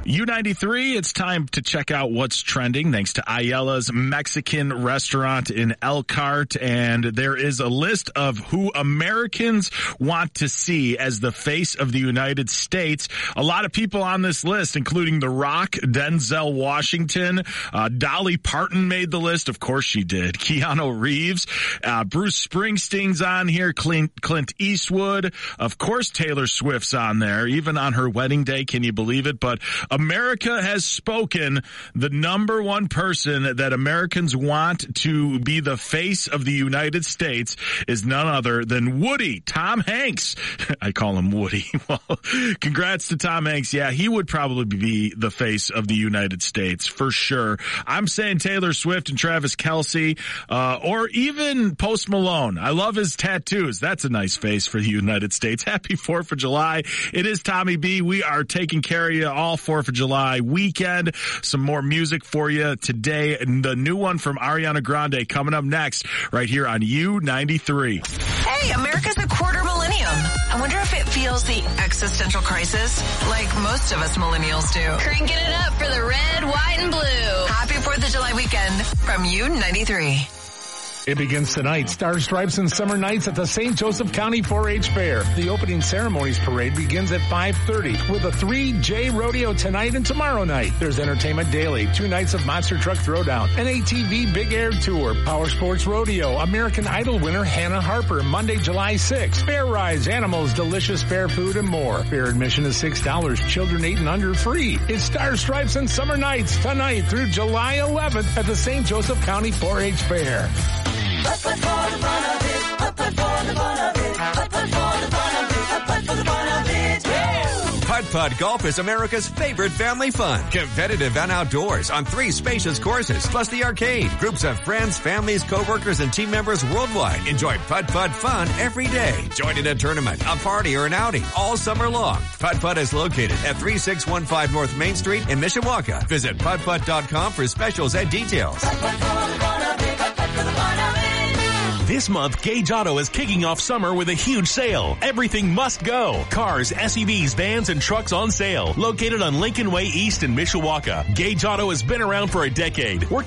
U93, it's time to check out what's trending thanks to Ayala's Mexican restaurant in Elkhart. And there is a list of who Americans want to see as the face of the United States. A lot of people on this list, including The Rock, Denzel Washington, Dolly Parton made the list. Of course she did. Keanu Reeves, Bruce Springsteen's on here, Clint Eastwood. Of course Taylor Swift's on there, even on her wedding day. Can you believe it? But America has spoken. The number one person that Americans want to be the face of the United States is none other than Woody, Tom Hanks. I call him Woody. Well, congrats to Tom Hanks. Yeah, he would probably be the face of the United States for sure. I'm saying Taylor Swift and Travis Kelce, or even Post Malone. I love his tattoos. That's a nice face for the United States. Happy 4th of July. It is Tommy B. We are taking care of you all 4th of July weekend. Some more music for you today. And the new one from Ariana Grande coming up next right here on U93. Hey, America's a quarter millennium. I wonder if it feels the existential crisis like most of us millennials do. Cranking it up for the red, white, and blue. Happy 4th of July weekend from U93. It begins tonight. Star Stripes and Summer Nights at the St. Joseph County 4-H Fair. The opening ceremonies parade begins at 5:30 with a 3J rodeo tonight and tomorrow night. There's entertainment daily, 2 nights of Monster Truck Throwdown, an ATV Big Air Tour, Power Sports Rodeo, American Idol winner Hannah Harper, Monday, July 6th. Fair rides, animals, delicious fair food, and more. Fair admission is $6. Children 8 and under free. It's Star Stripes and Summer Nights tonight through July 11th at the St. Joseph County 4-H Fair. Putt for the fun of it. Putt for the fun of it. Putt for the fun of it. Putt for the fun of it. Putt Putt Golf is America's favorite family fun. Competitive and outdoors on 3 spacious courses, plus the arcade. Groups of friends, families, coworkers, and team members worldwide enjoy Putt Putt fun every day. Join in a tournament, a party, or an outing all summer long. Putt Putt is located at 3615 North Main Street in Mishawaka. Visit puttputt.com for specials and details. Putt for the fun of it. Putt for the fun of it. This month, Gage Auto is kicking off summer with a huge sale. Everything must go. Cars, SUVs, vans, and trucks on sale. Located on Lincoln Way East in Mishawaka. Gage Auto has been around for a decade. We're